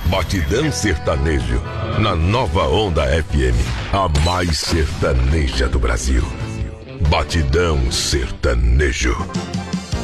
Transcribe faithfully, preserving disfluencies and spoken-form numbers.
Batidão Sertanejo, na Nova Onda F M, a mais sertaneja do Brasil. Batidão Sertanejo.